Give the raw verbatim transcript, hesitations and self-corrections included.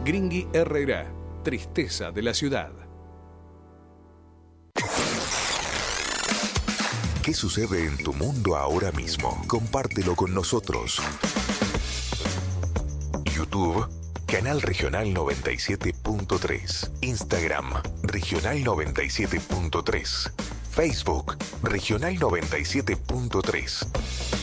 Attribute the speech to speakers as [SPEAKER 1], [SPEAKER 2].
[SPEAKER 1] Gringui Herrera, tristeza de la ciudad.
[SPEAKER 2] ¿Qué sucede en tu mundo ahora mismo? Compártelo con nosotros. YouTube, Canal Regional noventa y siete punto tres. Instagram, Regional noventa y siete punto tres. Facebook, Regional noventa y siete punto tres.